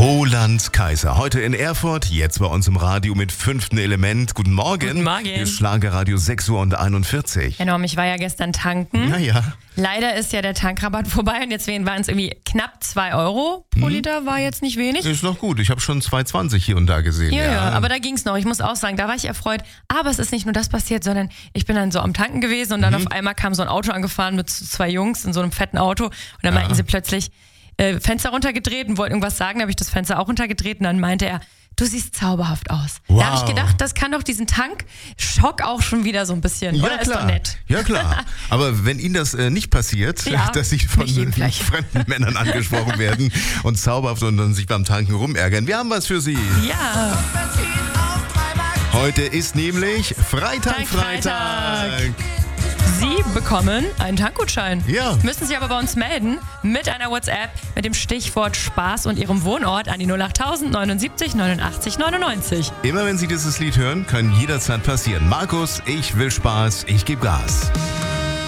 Roland Kaiser, heute in Erfurt, jetzt bei uns im Radio mit 5. Element. Guten Morgen. Guten Morgen. Hier ist Schlagerradio 6:41 Uhr. Genau, ich war ja gestern tanken. Naja. Leider ist ja der Tankrabatt vorbei und jetzt waren es irgendwie knapp 2 Euro pro Liter, war jetzt nicht wenig. Ist noch gut, ich habe schon 2,20 hier und da gesehen. Ja, aber da ging es noch. Ich muss auch sagen, da war ich erfreut. Aber es ist nicht nur das passiert, sondern ich bin dann so am Tanken gewesen und dann auf einmal kam so ein Auto angefahren mit 2 Jungs in so einem fetten Auto und dann meinten sie plötzlich, Fenster runtergedreht und wollten irgendwas sagen, da habe ich das Fenster auch runtergedreht und dann meinte er, du siehst zauberhaft aus. Wow. Da habe ich gedacht, das kann doch diesen Tankschock auch schon wieder so ein bisschen, oder? Ja, Ist klar. doch nett. Ja, klar. Aber wenn Ihnen das nicht passiert, Ja, dass Sie von nicht jedem gleich. fremden Männern angesprochen werden und zauberhaft und dann sich beim Tanken rumärgern, wir haben was für Sie. Ja. Heute ist nämlich Freitag. Sie bekommen einen Tankgutschein. Ja. Müssen sich aber bei uns melden mit einer WhatsApp mit dem Stichwort Spaß und Ihrem Wohnort an die 08000 79 89 99. Immer wenn Sie dieses Lied hören, kann jederzeit passieren. Markus, ich will Spaß, ich gebe Gas.